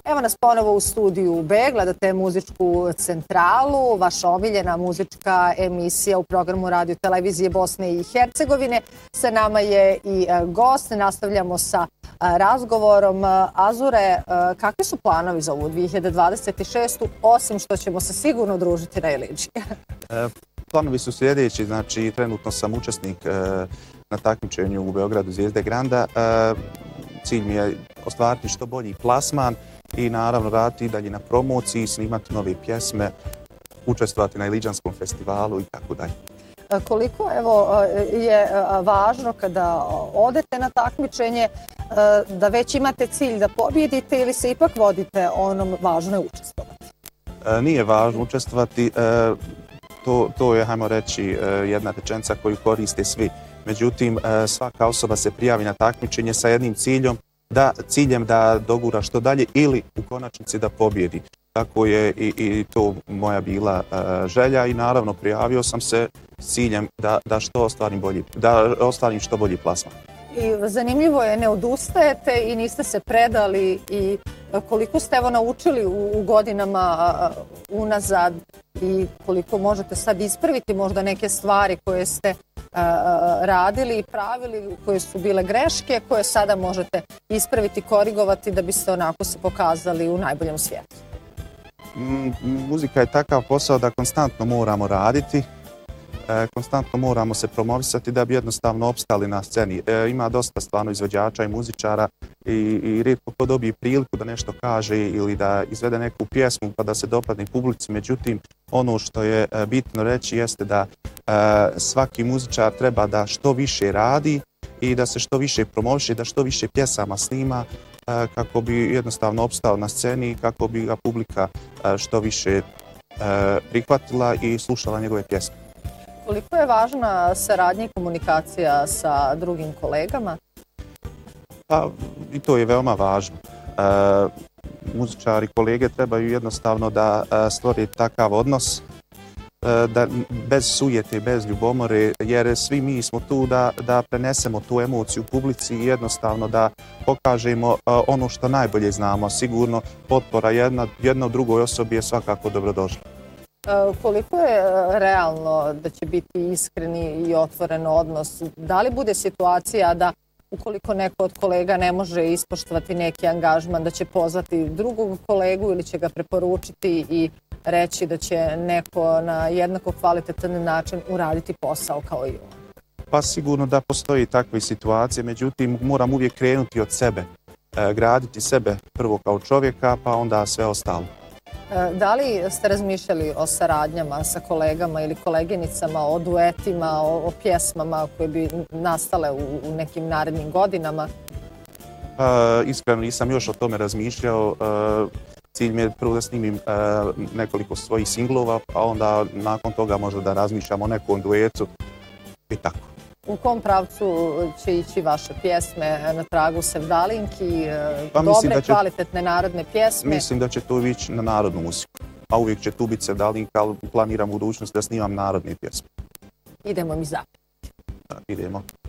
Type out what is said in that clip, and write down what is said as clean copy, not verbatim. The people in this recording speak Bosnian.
Evo nas ponovo u studiju B, gledate muzičku centralu, vaša omiljena muzička emisija u programu Radio Televizije Bosne i Hercegovine. Sa nama je i gost, nastavljamo sa razgovorom. Azure, kakvi su planovi za ovu 2026. osim što ćemo se sigurno družiti na Ilidži? Planovi su sljedeći, znači trenutno sam učesnik na takmičenju u Beogradu Zvijezde Granda. Cilj mi je ostvariti što bolji plasman i naravno raditi i dalje na promociji, snimati nove pjesme, učestvovati na Ilidžanskom festivalu i tako dalje. Koliko je važno kada odete na takmičenje da već imate cilj da pobjedite ili se ipak vodite onom važno je učestvovati? Nije važno učestvovati, to je, hajmo reći, jedna rečenica koju koriste svi. Međutim, svaka osoba se prijavi na takmičenje sa jednim ciljem da dogura što dalje ili u konačnici da pobjedi. Tako je i to moja bila želja i naravno prijavio sam se s ciljem da ostvarim što bolji plasman. I zanimljivo je, ne odustajete i niste se predali i koliko ste naučili u godinama unazad i koliko možete sad ispraviti možda neke stvari koje ste radili i pravili, koje su bile greške, koje sada možete ispraviti, korigovati da biste onako se pokazali u najboljem svijetu? Muzika je takav posao da konstantno moramo raditi, konstantno moramo se promovisati da bi jednostavno opstali na sceni. Ima dosta stvarno izvođača i muzičara i rijetko ko dobije priliku da nešto kaže ili da izvede neku pjesmu pa da se dopadne publici. Međutim, ono što je bitno reći jeste da svaki muzičar treba da što više radi i da se što više promoviše, da što više pjesama snima kako bi jednostavno opstao na sceni i kako bi ga publika što više prihvatila i slušala njegove pjesme. Koliko je važna saradnja i komunikacija sa drugim kolegama? Pa i to je veoma važno. Muzičari, kolege trebaju jednostavno da stvore takav odnos, da bez sujete, bez ljubomore, jer svi mi smo tu da prenesemo tu emociju publici i jednostavno da pokažemo ono što najbolje znamo. Sigurno potpora jedna drugoj osobi je svakako dobrodošla. Koliko je realno da će biti iskreni i otvoren odnos? Da li bude situacija da ukoliko neko od kolega ne može ispoštovati neki angažman, da će pozvati drugog kolegu ili će ga preporučiti i reći da će neko na jednako kvalitetan način uraditi posao kao i on? Pa sigurno da postoji takve situacije, međutim moram uvijek krenuti od sebe, graditi sebe prvo kao čovjeka pa onda sve ostalo. Da li ste razmišljali o saradnjama sa kolegama ili koleginicama, o duetima, o pjesmama koje bi nastale u nekim narednim godinama? Iskreno nisam još o tome razmišljao. Cilj mi je prvo da snimim nekoliko svojih singlova, a onda nakon toga možda da razmišljam o nekom duetu i tako. U kom pravcu će ići vaše pjesme? Na tragu Sevdalinki, dobre, kvalitetne narodne pjesme? Mislim da će to ići na narodnu muziku. A uvijek će tu biti Sevdalinka, ali planiram u budućnosti da snimam narodne pjesme. Idemo mi zapet. Idemo.